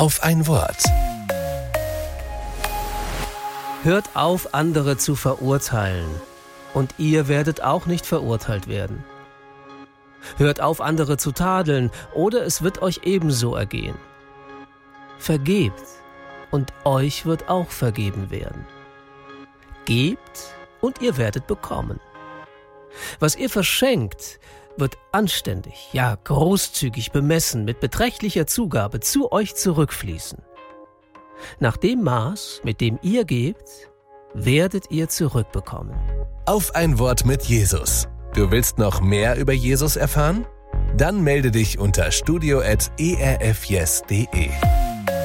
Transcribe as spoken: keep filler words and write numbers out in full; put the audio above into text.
auf ein Wort. Hört auf, andere zu verurteilen, und ihr werdet auch nicht verurteilt werden. Hört auf, andere zu tadeln, oder es wird euch ebenso ergehen. Vergebt, und euch wird auch vergeben werden. Gebt, und ihr werdet bekommen. Was ihr verschenkt, wird anständig, ja großzügig bemessen, mit beträchtlicher Zugabe zu euch zurückfließen. Nach dem Maß, mit dem ihr gebt, werdet ihr zurückbekommen. Auf ein Wort mit Jesus. Du willst noch mehr über Jesus erfahren? Dann melde dich unter studio at e r f yes punkt d e.